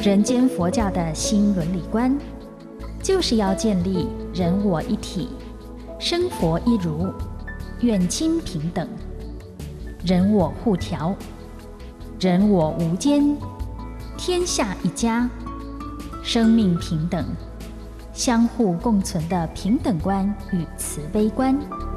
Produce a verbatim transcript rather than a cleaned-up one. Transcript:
人间佛教的新伦理观，就是要建立人我一体，生佛一如，愿亲平等，人我互调，人我无间，天下一家，生命平等，相互共存的平等观与慈悲观。